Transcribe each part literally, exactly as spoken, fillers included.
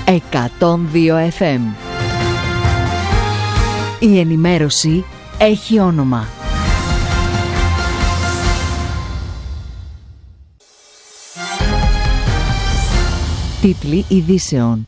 εκατόν δύο εφ εμ. Η ενημέρωση έχει όνομα. Τίτλοι ειδήσεων.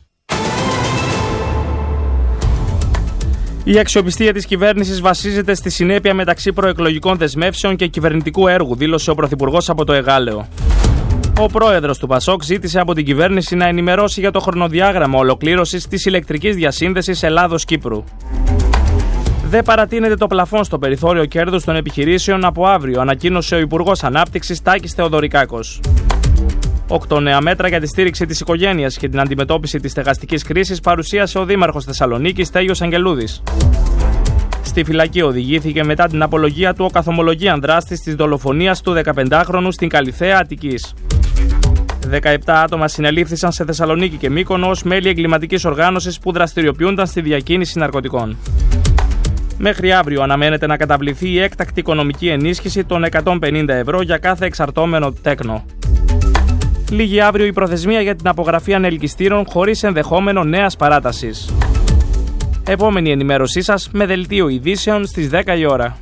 Η αξιοπιστία της κυβέρνησης βασίζεται στη συνέπεια μεταξύ προεκλογικών δεσμεύσεων και κυβερνητικού έργου, δήλωσε ο Πρωθυπουργός από το Εγάλεο. Ο πρόεδρος του Πασόκ ζήτησε από την κυβέρνηση να ενημερώσει για το χρονοδιάγραμμα ολοκλήρωσης της ηλεκτρικής διασύνδεσης Ελλάδος-Κύπρου. Δεν παρατείνεται το πλαφόν στο περιθώριο κέρδους των επιχειρήσεων από αύριο, ανακοίνωσε ο Υπουργός Ανάπτυξης Τάκης Θεοδωρικάκος. Οκτώ νέα μέτρα για τη στήριξη της οικογένειας και την αντιμετώπιση της στεγαστικής κρίσης παρουσίασε ο Δήμαρχος Θεσσαλονίκης Στέλιος Αγγελούδης. Στη φυλακή οδηγήθηκε μετά την απολογία του ο καθομολογίαν δράστης της δολοφονίας του δεκαπεντάχρονου στην Καλιθέα Αττικής. δεκαεπτά άτομα συνελήφθησαν σε Θεσσαλονίκη και Μύκονο ως μέλη εγκληματικής οργάνωσης που δραστηριοποιούνταν στη διακίνηση ναρκωτικών. Μέχρι αύριο αναμένεται να καταβληθεί η έκτακτη οικονομική ενίσχυση των εκατόν πενήντα ευρώ για κάθε εξαρτώμενο τέκνο. Λίγη αύριο η προθεσμία για την απογραφή ανελκυστήρων χωρίς ενδεχόμενο νέας παράτασης. Επόμενη ενημέρωσή σας με δελτίο ειδήσεων στις δέκα η ώρα.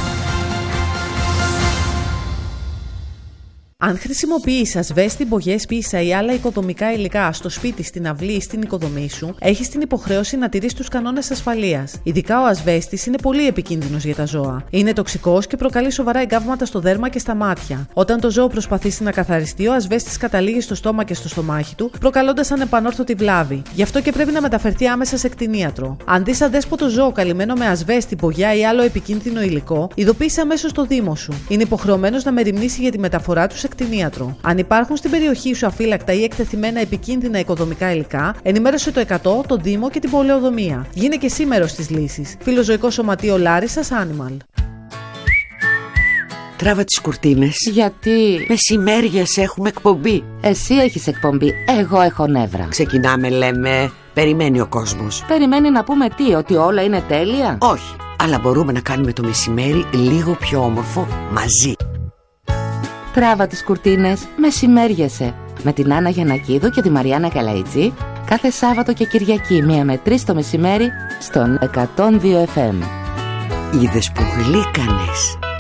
Αν χρησιμοποιείς ασβέστη, μπογιές, πίσα ή άλλα οικοδομικά υλικά στο σπίτι, στην αυλή ή στην οικοδομή σου, έχεις την υποχρέωση να τηρείς τους κανόνες ασφαλείας. Ειδικά ο ασβέστης είναι πολύ επικίνδυνος για τα ζώα. Είναι τοξικός και προκαλεί σοβαρά εγκάβματα στο δέρμα και στα μάτια. Όταν το ζώο προσπαθήσει να καθαριστεί, ο ασβέστης καταλήγει στο στόμα και στο στομάχι του, προκαλώντας ανεπανόρθωτη βλάβη. Γι' αυτό και πρέπει να μεταφερθεί άμεσα σε κτηνίατρο. Αν δεις αδέσποτο ζώο καλυμμένο με ασβέστη, μπογιά ή άλλο επικίνδυνο υλικό, ειδοποίησε αμέσως το Δήμο σου. Είναι υποχρεωμένος να μεριμνήσει για τη μεταφορά του σε κτηνίατρο. Αν υπάρχουν στην περιοχή σου αφύλακτα ή εκτεθειμένα επικίνδυνα οικοδομικά υλικά, ενημέρωσε το εκατό, τον Δήμο και την πολεοδομία. Γίνε και εσύ μέρος της λύσης. Φιλοζωικό Σωματείο Λάρισσας Animal. Τράβα τις κουρτίνες. Γιατί? Μεσημέριας έχουμε εκπομπή. Εσύ έχεις εκπομπή, εγώ έχω νεύρα. Ξεκινάμε, λέμε. Περιμένει ο κόσμος. Περιμένει να πούμε τι, ότι όλα είναι τέλεια? Όχι, αλλά μπορούμε να κάνουμε το μεσημέρι λίγο πιο όμορφο μαζί. Τράβα τις κουρτίνες, μεσημέριασε. Με την Άννα Γιαννακίδου και τη Μαριάννα Καλαϊτζή, κάθε Σάββατο και Κυριακή μία με τρεις το μεσημέρι στον εκατόν δύο εφ εμ. Είδες που γλύκανες.